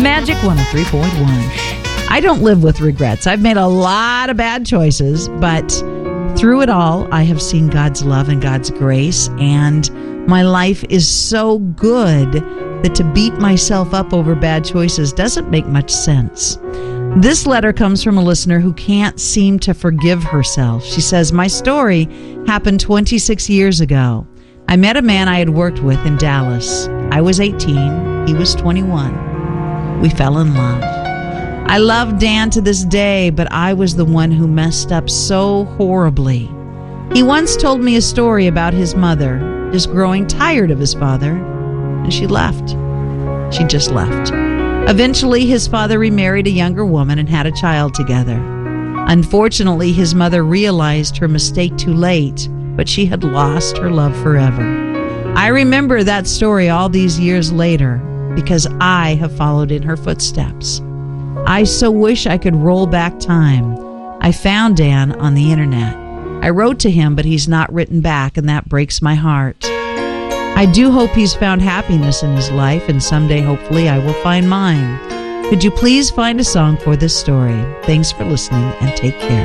Magic 103.1. I don't live with regrets. I've made a lot of bad choices, but through it all, I have seen God's love and God's grace, and my life is so good that to beat myself up over bad choices doesn't make much sense. This letter comes from a listener who can't seem to forgive herself. She says, my story happened 26 years ago. I met a man I had worked with in Dallas. I was 18. He was 21. We fell in love. I love Dan to this day, but I was the one who messed up so horribly. He once told me a story about his mother just growing tired of his father, and she left. She just left. Eventually, his father remarried a younger woman and had a child together. Unfortunately, his mother realized her mistake too late, but she had lost her love forever. I remember that story all these years later because I have followed in her footsteps. I so wish I could roll back time. I found Dan on the internet. I wrote to him, but he's not written back, and that breaks my heart. I do hope he's found happiness in his life, and someday, hopefully, I will find mine. Could you please find a song for this story? Thanks for listening, and take care.